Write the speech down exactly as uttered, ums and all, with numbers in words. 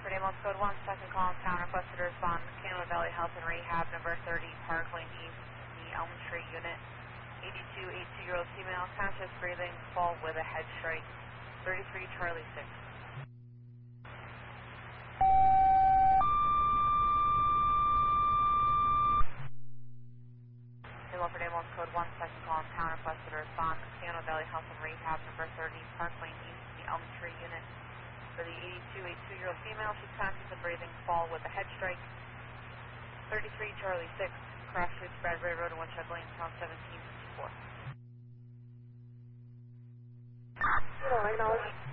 for Namos Code one, second call, town requested to respond. Canada Valley Health and Rehab, number thirty, Park Lane East, the Elm Tree Unit. eighty-two, eighty-two-year-old female, conscious, breathing, fall with a head strike. thirty-three, Charlie six. Namo for Namos Code one, second call, town requested to respond. Canada Valley Health and Rehab, number thirty, Park Lane East, the Elm Tree Unit. For the eighty-two, eighty-two-year-old female, she's conscious and breathing, fall with a head strike. thirty-three, Charlie six, Cross Streets, Bradbury Road and Woodshed Lane, town seventeen fifty-four. Zero, acknowledge.